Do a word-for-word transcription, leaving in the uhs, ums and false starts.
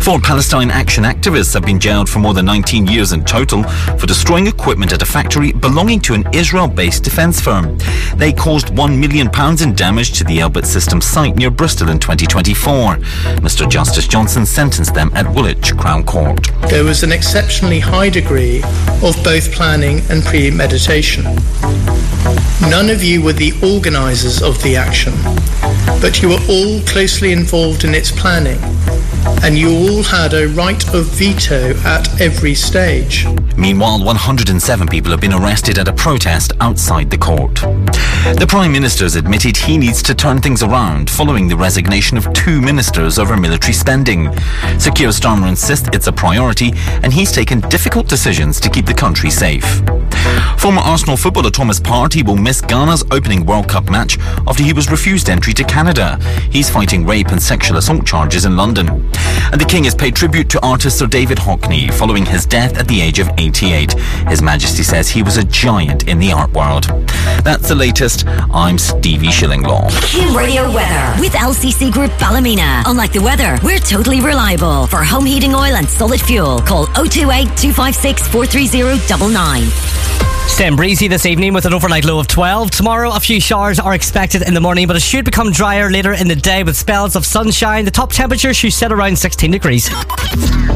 Four Palestine Action activists have been jailed for more than nineteen years in total for destroying equipment at a factory belonging to an Israel-based defence firm. They caused one million pounds in damage to the Elbit Systems site near Bristol in twenty twenty-four. Mister Justice Johnson sentenced them at Woolwich Crown Court. There was an exceptionally high degree of both planning and premeditation. None of you were the organisers of the action, but you were all closely involved in its planning, and you all had a right of veto at every stage. Meanwhile, one hundred seven people have been arrested at a protest outside the court. The Prime Minister has admitted he needs to turn things around following the resignation of two ministers over military spending. Sir Keir Starmer insists it's a priority and he's taken difficult decisions to keep the country safe. Former Arsenal footballer Thomas Partey will miss Ghana's opening World Cup match after he was refused entry to Canada. He's fighting rape and sexual assault charges in London. And the King has paid tribute to artist Sir David Hockney following his death at the age of eighty-eight. His Majesty says he was a giant in the art world. That's the latest. I'm Stevie Shillinglaw. Q Radio weather with L C C Group Ballymena. Unlike the weather, we're totally reliable. For home heating oil and solid fuel, call oh two eight, two five six, four three oh nine nine. Staying breezy this evening with an overnight low of twelve. Tomorrow a few showers are expected in the morning, but it should become drier later in the day with spells of sunshine. The top temperature should set around sixteen degrees.